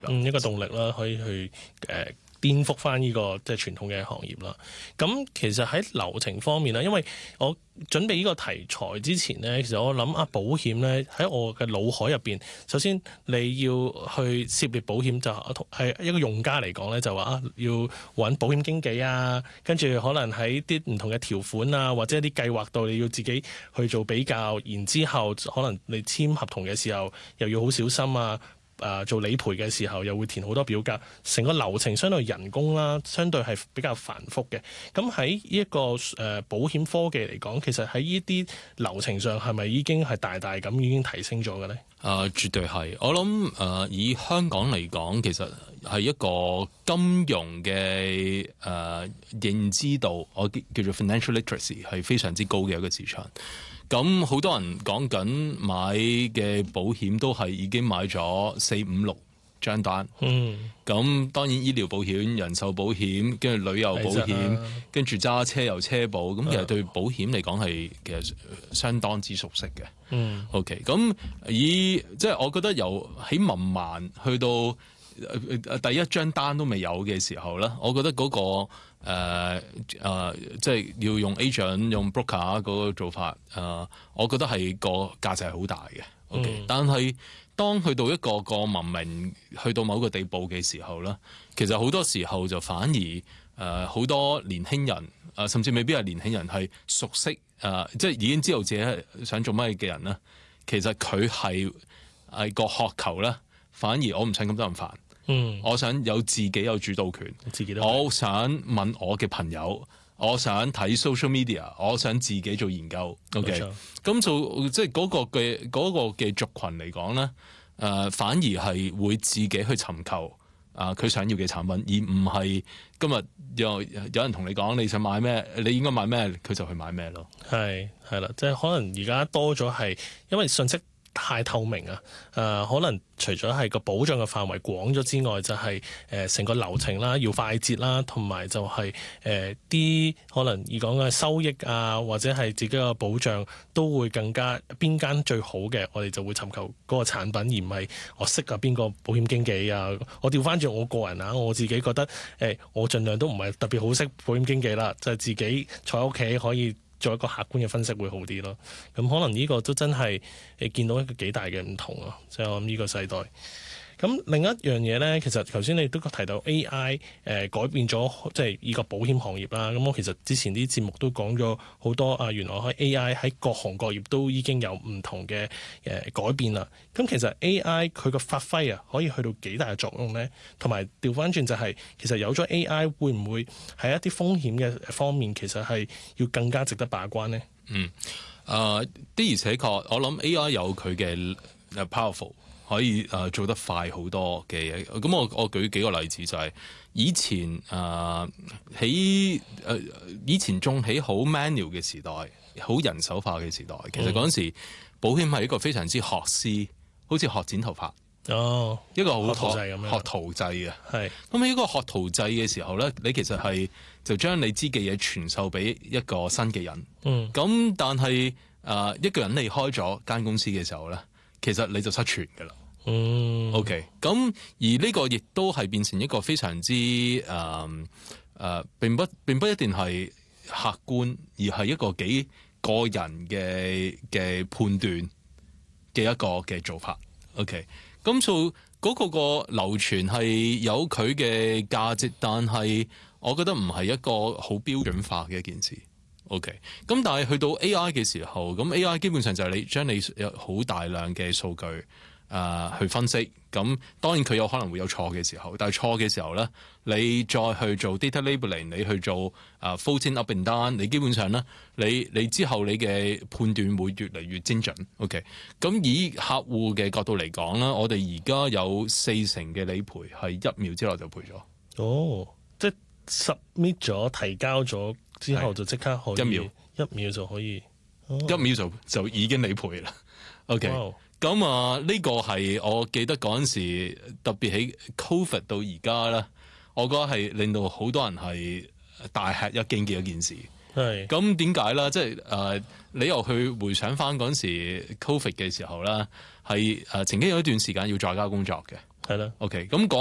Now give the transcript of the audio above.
一個動力啦，可以去顛覆翻呢個即係傳統嘅行業啦。咁其實喺流程方面咧，因為我準備呢個題材之前呢，其實我諗保險呢喺我嘅腦海入邊，首先你要去涉獵保險就係一個用家嚟講呢，就話要揾保險經紀啊，跟住可能喺啲唔同嘅條款啊，或者一啲計劃度你要自己去做比較，然之後可能你簽合同嘅時候又要好小心啊。做理賠嘅時候又會填好多表格，成個流程相對人工啦，相對係比較繁複嘅。咁喺呢一個保險科技嚟講，其實喺呢啲流程上係咪已經係大大咁已經提升咗嘅呢？ 絕對係。我諗以香港嚟講，其實係一個金融嘅認知度，我叫做 financial literacy 係非常之高嘅一個市場。咁好多人講緊買嘅保險都係已經買咗4、5、6張單。咁當然醫療保險、人壽保險，跟住旅遊保險，跟住揸車又車保。咁其實對保險嚟講係其實相當之熟悉嘅。OK， 咁即係我覺得由喺文盲去到第一張單都未有嘅時候咧，我覺得嗰個即係要用 agent 用 broker 嗰個做法，我覺得係個價值係好大嘅。OK，但係當去到一個文明去到某個地步嘅時候咧，其實好多時候就反而好多年輕人甚至未必係年輕人係熟悉即係已經知道自己係想做乜嘅人咧，其實佢係個渴求咧，反而我唔想咁多人煩。我想有自己有主導權，我想問我嘅朋友，我想睇 social media， 我想自己做研究。OK， 咁做即係嗰個嘅族群嚟講咧，反而係會自己去尋求佢想要嘅產品，而唔係今日有人同你講你想買咩，你應該買咩，佢就去買咩咯。係啦，即係可能而家多咗係因為信息太透明啊！可能除咗係個保障嘅範圍廣咗之外，就係成個流程啦，要快捷啦，同埋就係啲可能而講嘅收益啊，或者係自己嘅保障都會更加邊間最好嘅，我哋就會尋求嗰個產品，而唔係我識啊邊個保險經紀啊。我調翻轉我個人啊，我自己覺得我盡量都唔係特別好識保險經紀啦，就係自己坐喺屋企可以做一個客觀嘅分析會好啲咯，咁可能呢個都真係見到一個幾大嘅唔同咯，即係我諗呢個世代。咁另一樣嘢呢，其實頭先你都提到 AI 改變咗即係呢個保險行業啦。咁我其實之前啲節目都講咗好多原來喺 AI 喺各行各業都已經有唔同嘅改變啦。咁其實 AI 佢個發揮可以去到幾大嘅作用呢？同埋調翻轉就係其實有咗 AI 會唔會喺一啲風險嘅方面其實係要更加值得把關呢？ 的而且確，我諗 AI 有佢嘅 powerful。可以做得快好多嘅嘢，咁我舉幾個例子就係以前以前仲喺好 manual 嘅時代，好人手化嘅時代，其實嗰陣時保險係一個非常之學師，好似學剪頭髮一個好學徒制嘅。係咁喺一個學徒制嘅時候咧，你其實係就將你知嘅嘢傳授俾一個新嘅人。咁但係一個人離開咗間公司嘅時候咧，其實你就失傳㗎啦。OK， 咁而呢個亦都係變成一個非常之並不一定係客觀，而係一個幾個人嘅判斷嘅一個嘅做法。OK， 咁做嗰個流傳係有佢嘅價值，但係我覺得唔係一個好標準化嘅一件事。OK， 咁但係去到 AI 嘅時候，咁 AI 基本上就係你將你有好大量嘅數據去分析，咁當然佢有可能會有錯嘅時候，但係錯嘅時候咧，你再去做 data labeling， 你去做faulting up and down， 你基本上咧，你之後你嘅判斷會越嚟越精準。OK， 咁以客戶嘅角度嚟講啦，我哋而家有40%嘅理賠係1秒之內就賠咗。 即係 submit 咗提交咗之後就即刻可以1秒就可以 ，1秒就已經理賠啦。OK。咁呢個係我記得嗰陣時，特別喺 Covid 到而家咧，我覺得係令到好多人係大吃一驚嘅一件事。係咁點解咧？即係你又去回想翻嗰陣時 Covid 嘅時候咧，係曾經有一段時間要在家工作嘅。 係啦。 OK，咁講